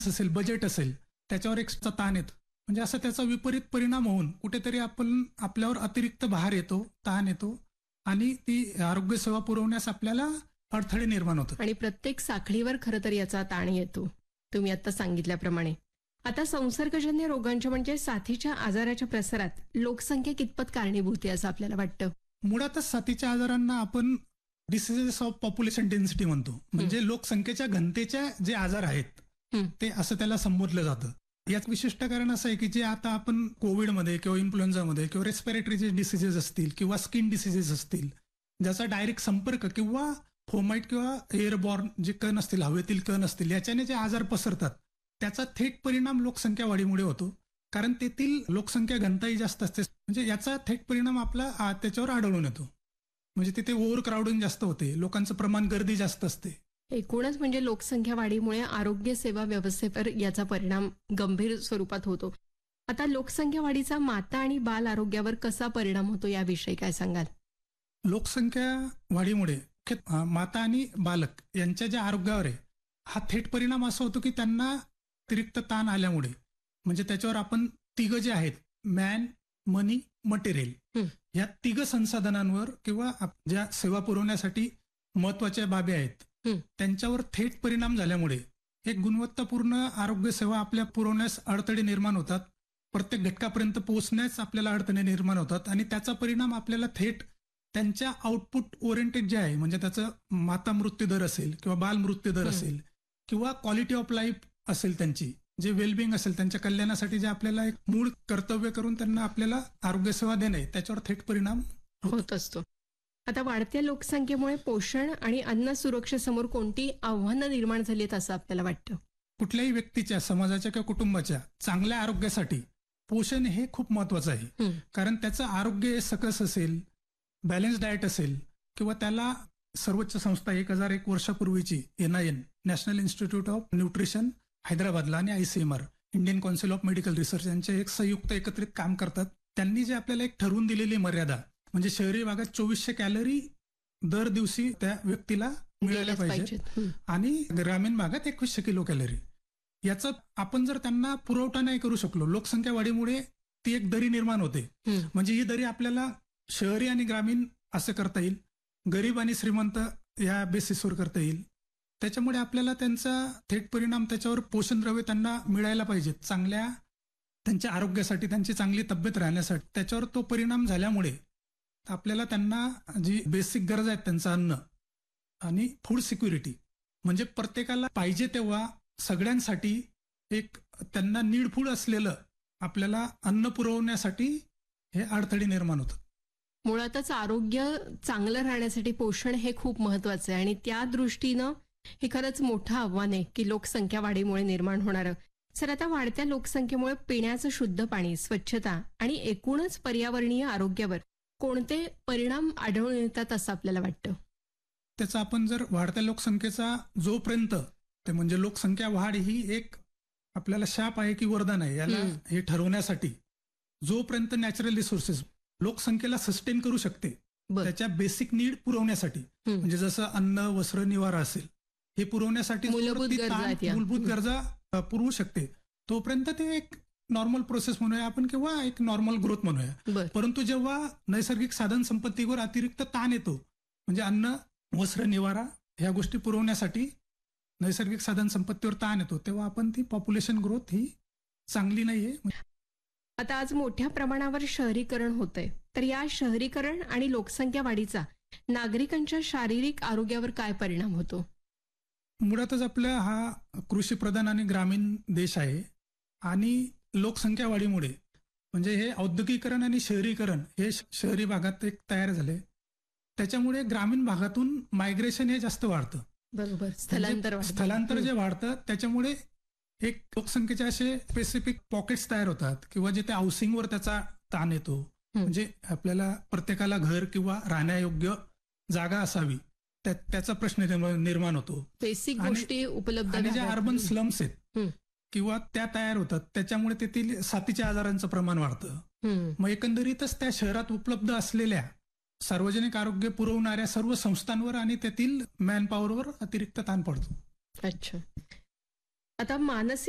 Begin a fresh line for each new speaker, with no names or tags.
असेल, बजेट असेल, त्याच्यावर एक ताण येतो. म्हणजे असा त्याचा विपरीत परिणाम होऊन कुठेतरी आपण आपल्यावर अतिरिक्त भार येतो, ताण येतो आणि ती आरोग्य सेवा पुरवण्यास आपल्याला अडथळे निर्माण होतात.
आणि प्रत्येक साखळीवर खरं तर याचा ताण येतो, तुम्ही आता सांगितल्याप्रमाणे. आता संसर्गजन्य रोगांच्या म्हणजे साथीच्या आजाराच्या प्रसारात लोकसंख्या कितपत कारणीभूत आहे असं आपल्याला वाटतं?
मुळातच साथीच्या आजारांना आपण डिसिजेस ऑफ पॉप्युलेशन डेन्सिटी म्हणतो. म्हणजे लोकसंख्येच्या घनतेच्या जे आजार आहेत ते असं त्याला संबोधलं जातं. यात विशिष्ट कारण असं आहे की जे आता आपण कोविडमध्ये किंवा इन्फ्लुएन्झामध्ये किंवा रेस्पिरेटरी जे डिसिजेस असतील किंवा स्किन डिसिजेस असतील, ज्याचा डायरेक्ट संपर्क किंवा फोमाइट किंवा एअरबॉर्न जे कण असतील, हवेतील कण असतील, याच्याने जे आजार पसरतात त्याचा थेट परिणाम लोकसंख्या वाढीमुळे होतो. कारण तेथील लोकसंख्या घनताही जास्त असते. म्हणजे याचा थेट परिणाम आपला त्याच्यावर आढळून येतो. म्हणजे तिथे ओव्हर क्राउडिंग जास्त होते, लोकांचं प्रमाण, गर्दी जास्त असते.
एकूणच म्हणजे लोकसंख्या वाढीमुळे आरोग्य सेवा व्यवस्थेवर याचा परिणाम गंभीर स्वरूपात होतो. आता लोकसंख्या वाढीचा माता आणि बाल आरोग्यावर कसा परिणाम होतो याविषयी काय सांगाल?
लोकसंख्या वाढीमुळे माता आणि बालक यांच्या ज्या आरोग्यावर आहे हा थेट परिणाम असा होतो की त्यांना अतिरिक्त ताण आल्यामुळे, म्हणजे त्याच्यावर आपण तिघं जे आहेत, मॅन, मनी, मटेरियल, या तिघ संसाधनांवर किंवा ज्या सेवा पुरवण्यासाठी महत्वाच्या बाबी आहेत त्यांच्यावर थेट परिणाम झाल्यामुळे एक गुणवत्तापूर्ण आरोग्य सेवा आपल्या पुरवण्यास अडथळे निर्माण होतात. प्रत्येक घटकापर्यंत पोहोचण्यास आपल्याला अडथळे निर्माण होतात आणि त्याचा परिणाम आपल्याला थेट त्यांच्या आउटपुट ओरिएंटेड जे आहे, म्हणजे त्याचं माता मृत्यू दर असेल किंवा बाल मृत्यू दर असेल किंवा क्वालिटी ऑफ लाईफ असेल, त्यांची जे वेलबिंग असेल, त्यांच्या कल्याणासाठी जे आपल्याला एक मूळ कर्तव्य करून त्यांना आपल्याला आरोग्य सेवा देणे, त्याच्यावर थेट परिणाम
होत असतो. आता वाढत्या लोकसंख्येमुळे पोषण आणि अन्न सुरक्षेसमोर कोणती आव्हानं निर्माण झाली आहेत असं आपल्याला वाटतं?
कुठल्याही व्यक्तीच्या, समाजाच्या किंवा कुटुंबाच्या चांगल्या आरोग्यासाठी पोषण हे खूप महत्वाचं आहे. कारण त्याचं आरोग्य सकस असेल, बॅलन्स डाएट असेल किंवा त्याला सर्वोच्च संस्था 1001 वर्षापूर्वीची NIN, national institute of nutrition हैदराबादला, आणि ICMR, Indian council of medical research, यांचे एक संयुक्त एकत्रित काम करतात. त्यांनी जे आपल्याला एक ठरवून दिलेली मर्यादा, म्हणजे शहरी भागात 2400 कॅलरी दर दिवशी त्या व्यक्तीला मिळायला पाहिजे आणि ग्रामीण भागात 2100 किलो कॅलरी. याचा आपण जर त्यांना पुरवठा नाही करू शकलो, लोकसंख्या वाढीमुळे ती एक दरी निर्माण होते. म्हणजे ही दरी आपल्याला शहरी आणि ग्रामीण असं करता येईल, गरीब आणि श्रीमंत या बेसिसवर करता येईल. त्याच्यामुळे आपल्याला त्यांचा थेट परिणाम, त्याच्यावर पोषण द्रव्य त्यांना मिळायला पाहिजेत चांगल्या त्यांच्या आरोग्यासाठी, त्यांची चांगली तब्येत राहण्यासाठी. त्याच्यावर तो परिणाम झाल्यामुळे आपल्याला त्यांना जी बेसिक गरज आहेत, त्यांचं अन्न आणि फूड सिक्युरिटी, म्हणजे प्रत्येकाला पाहिजे तेव्हा सगळ्यांसाठी एक त्यांना नीडफुल असलेलं आपल्याला अन्न पुरवण्यासाठी हे अडथळे निर्माण होतात.
मुळातच आरोग्य चांगलं राहण्यासाठी पोषण हे खूप महत्वाचं आहे आणि त्या दृष्टीनं हे खरंच मोठं आव्हान आहे की लोकसंख्या वाढीमुळे निर्माण होणारं. सर, आता वाढत्या लोकसंख्येमुळे पिण्याचं शुद्ध पाणी, स्वच्छता आणि एकूणच पर्यावरणीय आरोग्यावर कोणते परिणाम आढळून येतात असं आपल्याला वाटतं?
त्याचा आपण जर वाढत्या लोकसंख्येचा जोपर्यंत, ते म्हणजे लोकसंख्या वाढ ही एक आपल्याला शाप आहे की वरदान आहे, याला हे ठरवण्यासाठी जोपर्यंत नॅचरल रिसोर्सेस लोकसंख्येला सस्टेन करू शकते, त्याच्या बेसिक नीड पुरवण्यासाठी, म्हणजे जसं अन्न, वस्त्र, निवारा असेल, हे पुरवण्यासाठी मूलभूत गरजा पुरवू शकते, तोपर्यंत ते एक नॉर्मल प्रोसेस म्हणूया आपण किंवा एक नॉर्मल ग्रोथ म्हणूया. परंतु जेव्हा नैसर्गिक साधन संपत्तीवर अतिरिक्त ताण येतो, म्हणजे अन्न, वस्त्र, निवारा ह्या गोष्टी पुरवण्यासाठी नैसर्गिक साधन संपत्तीवर ताण येतो, तेव्हा आपण ती पॉप्युलेशन ग्रोथ ही चांगली नाहीये.
आता आज मोठ्या प्रमाणावर शहरीकरण होतंय, तर या शहरीकरण आणि लोकसंख्या वाढीचा नागरिकांच्या शारीरिक आरोग्यावर काय परिणाम होतो?
मुळातच आपला हा कृषी प्रधान आणि ग्रामीण देश आहे आणि लोकसंख्या वाढीमुळे म्हणजे हे औद्योगिकरण आणि शहरीकरण हे शहरी भागात एक तयार झाले, त्याच्यामुळे ग्रामीण भागातून मायग्रेशन हे जास्त वाढतं.
बरोबर,
स्थलांतर जे वाढतं त्याच्यामुळे एक लोकसंख्येचे असे स्पेसिफिक पॉकेट्स तयार होतात किंवा जिथे हाऊसिंगवर त्याचा ताण येतो, म्हणजे आपल्याला प्रत्येकाला घर किंवा राहण्यायोग्य जागा असावी, त्याचा प्रश्न निर्माण होतो.
बेसिक गोष्टी उपलब्ध,
आणि ज्या अर्बन स्लम्स आहेत किंवा त्या तयार होतात, त्याच्यामुळे तेथील साथीच्या आजारांचं प्रमाण वाढतं. मग एकंदरीतच त्या शहरात उपलब्ध असलेल्या सार्वजनिक आरोग्य पुरवणाऱ्या सर्व संस्थांवर आणि तेथील मॅनपॉवरवर अतिरिक्त ताण पडतो.
अच्छा. आता मानसिक